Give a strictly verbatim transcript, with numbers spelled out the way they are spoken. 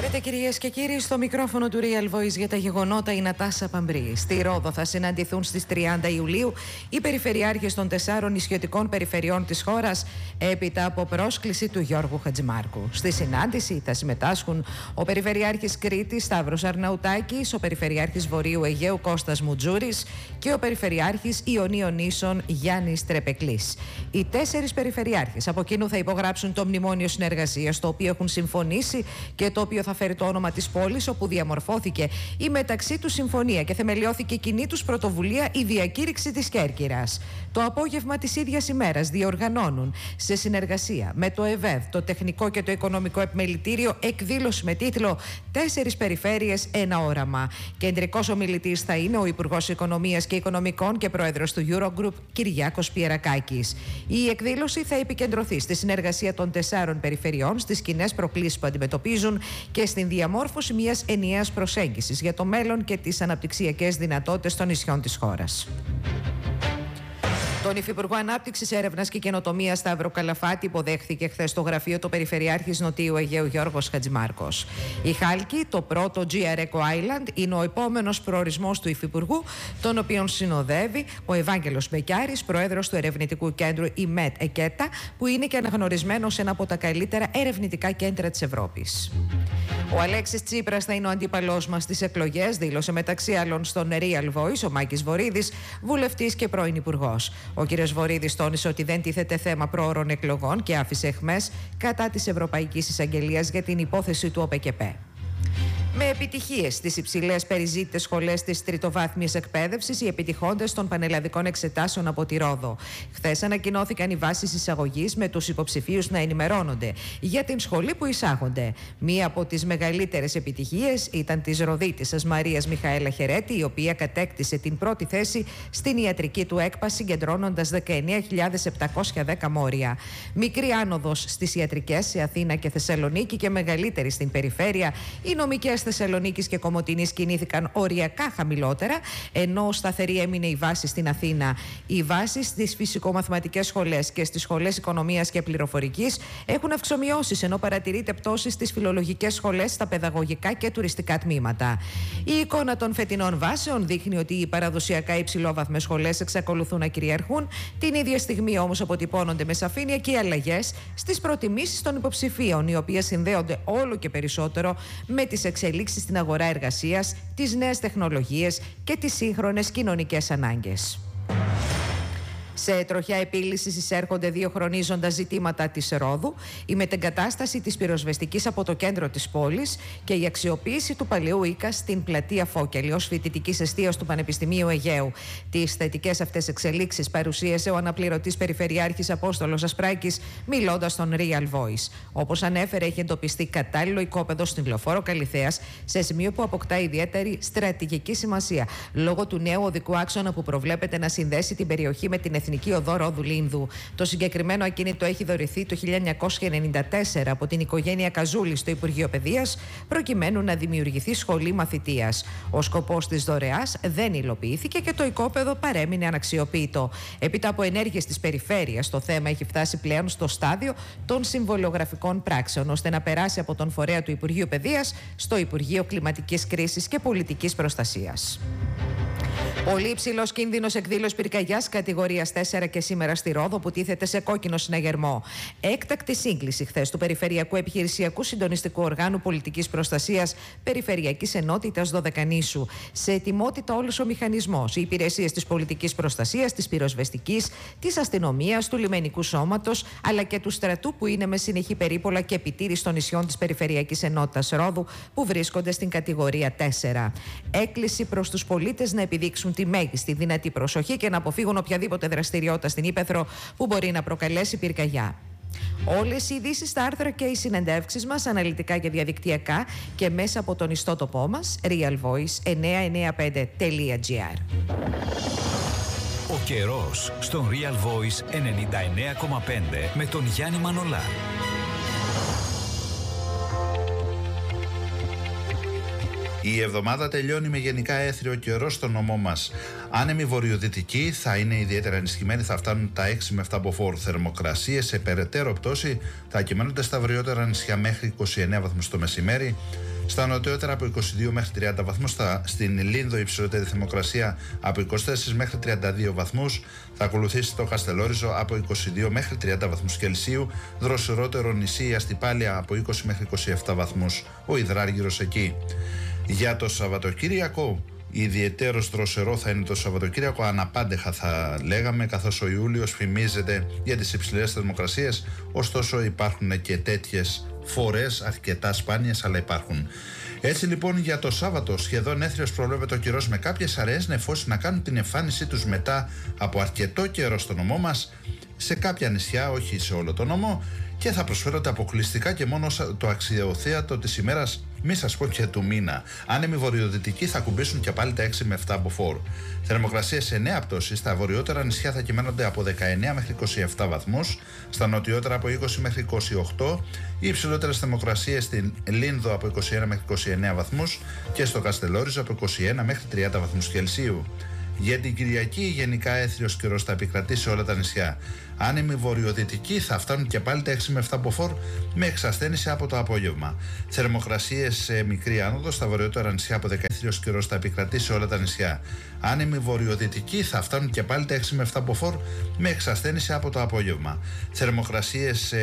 Χαίρετε κυρίες και κύριοι, στο μικρόφωνο του Real Voice για τα γεγονότα η Νατάσα Παμπρή. Στη Ρόδο θα συναντηθούν στις τριάντα Ιουλίου οι περιφερειάρχες των τεσσάρων νησιωτικών περιφερειών της χώρας έπειτα από πρόσκληση του Γιώργου Χατζημάρκου. Στη συνάντηση θα συμμετάσχουν ο Περιφερειάρχης Κρήτης Σταύρος Αρναουτάκης, ο Περιφερειάρχης Βορείου Αιγαίου Κώστας Μουτζούρης και ο Περιφερειάρχης Ιωνίων Νήσων Γιάννης Τρεπεκλής. Οι τέσσερις περιφερειάρχες από κοινού θα υπογράψουν το μνημόνιο συνεργασίας, το οποίο έχουν συμφωνήσει και το οποίο θα φέρει το όνομα της πόλης όπου διαμορφώθηκε η μεταξύ του συμφωνία και θεμελιώθηκε κοινή τους πρωτοβουλία η διακήρυξη της Κέρκυρας. Το απόγευμα της ίδιας ημέρας διοργανώνουν σε συνεργασία με το ΕΒΕΔ, το Τεχνικό και το Οικονομικό Επιμελητήριο, εκδήλωση με τίτλο «Τέσσερις περιφέρειες, ένα όραμα». Κεντρικός ομιλητής θα είναι ο Υπουργός Οικονομίας και Οικονομικών και Πρόεδρος του Eurogroup, Κυριάκος Πιερακάκης. Η εκδήλωση θα επικεντρωθεί στη συνεργασία των τεσσάρων περιφερειών, στις κοινές προκλήσεις που αντιμετωπίζουν και στην διαμόρφωση μιας ενιαίας προσέγγισης για το μέλλον και τις αναπτυξιακές δυνατότητες των νησιών της χώρας. Τον Υφυπουργό Ανάπτυξης, Έρευνας και Καινοτομίας Σταύρο Καλαφάτη υποδέχθηκε χθες στο γραφείο του Περιφερειάρχης Νοτιού Αιγαίου Γιώργος Χατζημάρκος. Η Χάλκη, το πρώτο τζι αρ Eco Island, είναι ο επόμενος προορισμός του Υφυπουργού, τον οποίον συνοδεύει ο Ευάγγελος Μπεκιάρης, πρόεδρος του Ερευνητικού Κέντρου ΙΜΕΤ ΕΚΕΤΑ, που είναι και αναγνωρισμένο σε ένα από τα καλύτερα ερευνητικά κέντρα της Ευρώπης. Ο Αλέξης Τσίπρας θα είναι ο αντίπαλός μας στις εκλογές, δήλωσε μεταξύ άλλων στον Real Voice ο Μάκης Βορίδης, βουλευτής και πρώην υπουργός. Ο κ. Βορίδης τόνισε ότι δεν τίθεται θέμα πρόωρων εκλογών και άφησε εχμές κατά της Ευρωπαϊκής Εισαγγελίας για την υπόθεση του ΟΠΕΚΕΠΕ. Με επιτυχίες στις υψηλές περιζήτητες σχολές της τριτοβάθμιας εκπαίδευσης, οι επιτυχώντες των πανελλαδικών εξετάσεων από τη Ρόδο. Χθες ανακοινώθηκαν οι βάσεις εισαγωγής με τους υποψηφίους να ενημερώνονται για την σχολή που εισάγονται. Μία από τις μεγαλύτερες επιτυχίες ήταν της Ροδίτισσας Μαρίας Μιχαέλα Χερέτη, η οποία κατέκτησε την πρώτη θέση στην ιατρική του ΕΚΠΑ, συγκεντρώνοντας δεκαεννέα χιλιάδες επτακόσια δέκα μόρια. Μικρή άνοδος στις ιατρικές σε Αθήνα και Θεσσαλονίκη και μεγαλύτερη στην περιφέρεια. Οι νομικές Θεσσαλονίκης και Κομοτηνής κινήθηκαν οριακά χαμηλότερα, ενώ σταθερή έμεινε η βάση στην Αθήνα. Οι βάσεις στις φυσικομαθηματικές σχολές και στις σχολές οικονομίας και πληροφορικής έχουν αυξομοιώσεις, ενώ παρατηρείται πτώση στις φιλολογικές σχολές, στα παιδαγωγικά και τουριστικά τμήματα. Η εικόνα των φετινών βάσεων δείχνει ότι οι παραδοσιακά υψηλόβαθμες σχολές εξακολουθούν να κυριαρχούν. Την ίδια στιγμή όμως αποτυπώνονται με σαφήνεια και οι αλλαγές στις προτιμήσεις των υποψηφίων, οι οποίες συνδέονται όλο και περισσότερο με τις εξελίξεις στην αγορά εργασίας, τις νέες τεχνολογίες και τις σύγχρονες κοινωνικές ανάγκες. Σε τροχιά επίλυσης εισέρχονται δύο χρονίζοντα ζητήματα της Ρόδου, η μετεγκατάσταση της πυροσβεστικής από το κέντρο της πόλης και η αξιοποίηση του παλαιού οίκα στην πλατεία Φώκελη ως φοιτητικής εστίας του Πανεπιστημίου Αιγαίου. Τις θετικές αυτές εξελίξεις παρουσίασε ο αναπληρωτής Περιφερειάρχης Απόστολος Ασπράκης, μιλώντας στον Real Voice. Όπως ανέφερε, έχει εντοπιστεί κατάλληλο οικόπεδο στην Λεωφόρο Καλιθέας, σε σημείο που αποκτά ιδιαίτερη στρατηγική σημασία, λόγω του νέου οδικού άξονα που προβλέπεται να συνδέσει την περιοχή με την Εθνική Οδό Ρόδου Λίνδου. Το συγκεκριμένο ακίνητο έχει δωρηθεί το χίλια εννιακόσια ενενήντα τέσσερα από την οικογένεια Καζούλη στο Υπουργείο Παιδείας, προκειμένου να δημιουργηθεί σχολή μαθητείας. Ο σκοπός της δωρεάς δεν υλοποιήθηκε και το οικόπεδο παρέμεινε αναξιοποιητό. Έπειτα από ενέργειες της περιφέρειας, το θέμα έχει φτάσει πλέον στο στάδιο των συμβολιογραφικών πράξεων, ώστε να περάσει από τον φορέα του Υπουργείου Παιδείας στο Υπουργείο Κλιματικής Κρίσης και Πολιτικής Προστασίας. Πολύ υψηλό κίνδυνο εκδήλωση πυρκαγιάς κατηγορίας τέσσερα και σήμερα στη Ρόδο, που τίθεται σε κόκκινο συναγερμό. Έκτακτη σύγκληση χθες του Περιφερειακού Επιχειρησιακού Συντονιστικού Οργάνου Πολιτικής Προστασίας Περιφερειακής Ενότητας Δωδεκανήσου. Σε ετοιμότητα όλος ο μηχανισμός, οι υπηρεσίες της πολιτικής προστασίας, της πυροσβεστικής, της αστυνομίας, του λιμενικού σώματος, αλλά και του στρατού, που είναι με συνεχή περίπολα και επιτήρηση των νησιών της Περιφερειακής Ενότητας Ρόδου, που βρίσκονται στην κατηγορία τέσσερα. Έκκληση προς τους πολίτες να επιδείξουν τη μέγιστη δυνατή προσοχή και να αποφύγουν οποιαδήποτε δραστηριότητα στην Ύπαιθρο που μπορεί να προκαλέσει πυρκαγιά. Όλες οι ειδήσεις στα άρθρα και οι συνεντεύξεις μας, αναλυτικά και διαδικτυακά, και μέσα από τον ιστότοπό μας Real Voice εννιακόσια ενενήντα πέντε τελεία τζι άρ. Ο καιρός στον Real Voice ενενήντα εννέα κόμμα πέντε με τον Γιάννη Μανολά. Η εβδομάδα τελειώνει με γενικά έθριο καιρό στο νομό μας. Άνεμη βορειοδυτική, θα είναι ιδιαίτερα ενισχυμένη, θα φτάνουν τα έξι με επτά από φόρ. Θερμοκρασίες σε περαιτέρω πτώση θα κυμαίνονται στα βριότερα νησιά μέχρι είκοσι εννέα βαθμούς το μεσημέρι Στα νοτιότερα από είκοσι δύο μέχρι τριάντα βαθμούς, στην Λίνδο η υψηλότερη θερμοκρασία από είκοσι τέσσερα μέχρι τριάντα δύο βαθμούς, θα ακολουθήσει το Καστελόριζο από είκοσι δύο μέχρι τριάντα βαθμούς Κελσίου, δροσερότερο νησί η Αστυπάλια από είκοσι μέχρι είκοσι επτά βαθμούς, ο Υδράργυρος εκεί. Για το Σαββατοκύριακο, ιδιαιτέρως δροσερό θα είναι το Σαββατοκύριακο, αναπάντεχα θα λέγαμε, καθώς ο Ιούλιος φημίζεται για τις υψηλές θερμοκρασίες, ωστόσο υπάρχουν και τέτοιες φορές, αρκετά σπάνιες, αλλά υπάρχουν. Έτσι λοιπόν για το Σάββατο σχεδόν έθριος προβλέπεται ο καιρός, με κάποιες αραιές νεφώσεις να κάνουν την εμφάνισή τους μετά από αρκετό καιρό στο νομό μας, σε κάποια νησιά, όχι σε όλο το νομό, και θα προσφέρονται αποκλειστικά και μόνο το αξιοθέατο της ημέρας, μη σας πω και του μήνα. Άνεμοι βορειοδυτικοί θα κουμπίσουν και πάλι τα έξι με επτά μποφόρ. Θερμοκρασίες σε νέα πτώση, στα βορειότερα νησιά θα κυμαίνονται από δεκαεννέα μέχρι είκοσι επτά βαθμούς, στα νοτιότερα από είκοσι μέχρι είκοσι οκτώ, οι υψηλότερες θερμοκρασίες στην Λίνδο από είκοσι ένα μέχρι είκοσι εννέα βαθμούς και στο Καστελόριζο από είκοσι ένα μέχρι τριάντα βαθμούς Κελσίου. Για την Κυριακή γενικά έθριος καιρός θα επικρατεί σε όλα τα νησιά. Άνεμοι βορειοδυτικοί θα φτάνουν και πάλι τα έξι με επτά μποφόρ, με εξασθένηση από το απόγευμα. Θερμοκρασίες σε μικρή άνοδο στα βορειότερα νησιά από δεκαεννέα. Έθριος καιρός θα επικρατεί σε όλα τα νησιά. Άνεμοι βορειοδυτικοί θα φτάνουν και πάλι τα έξι με επτά μποφόρ, με εξασθένηση από το απόγευμα. Θερμοκρασίες σε